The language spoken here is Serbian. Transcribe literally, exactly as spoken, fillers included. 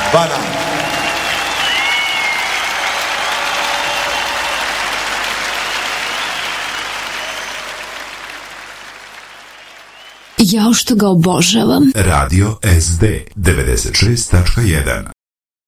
Banana. Jao što ga obožavam. Radio S D devedeset šest tačka jedan.